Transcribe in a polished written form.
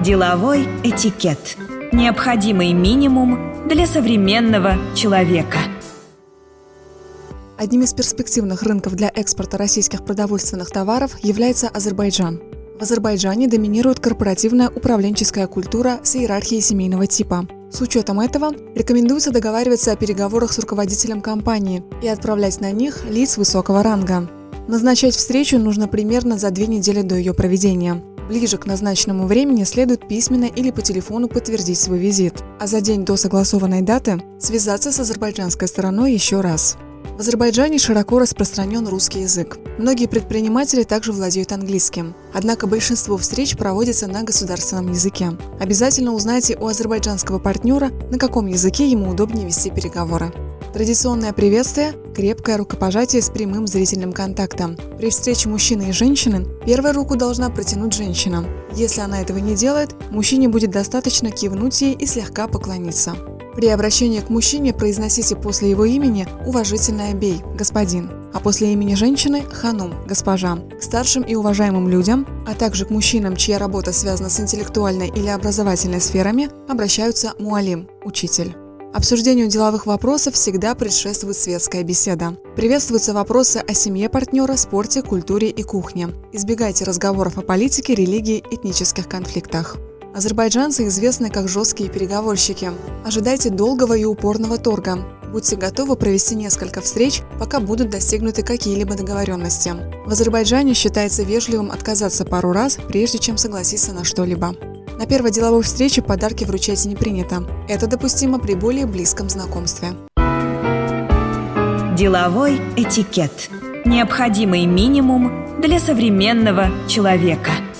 Деловой этикет. Необходимый минимум для современного человека. Одним из перспективных рынков для экспорта российских продовольственных товаров является Азербайджан. В Азербайджане доминирует корпоративная управленческая культура с иерархией семейного типа. С учетом этого рекомендуется договариваться о переговорах с руководителем компании и отправлять на них лиц высокого ранга. Назначать встречу нужно примерно за 2 недели до ее проведения. Ближе к назначенному времени следует письменно или по телефону подтвердить свой визит, а за день до согласованной даты связаться с азербайджанской стороной еще раз. В Азербайджане широко распространен русский язык. Многие предприниматели также владеют английским. Однако большинство встреч проводится на государственном языке. Обязательно узнайте у азербайджанского партнера, на каком языке ему удобнее вести переговоры. Традиционное приветствие – крепкое рукопожатие с прямым зрительным контактом. При встрече мужчины и женщины первую руку должна протянуть женщина. Если она этого не делает, мужчине будет достаточно кивнуть ей и слегка поклониться. При обращении к мужчине произносите после его имени уважительное «бей» – господин, а после имени женщины – ханум – госпожа. К старшим и уважаемым людям, а также к мужчинам, чья работа связана с интеллектуальной или образовательной сферами, обращаются муалим – учитель. Обсуждению деловых вопросов всегда предшествует светская беседа. Приветствуются вопросы о семье партнера, спорте, культуре и кухне. Избегайте разговоров о политике, религии, этнических конфликтах. Азербайджанцы известны как жесткие переговорщики. Ожидайте долгого и упорного торга. Будьте готовы провести несколько встреч, пока будут достигнуты какие-либо договоренности. В Азербайджане считается вежливым отказаться пару раз, прежде чем согласиться на что-либо. На первой деловой встрече подарки вручать не принято. Это допустимо при более близком знакомстве. Деловой этикет. Необходимый минимум для современного человека.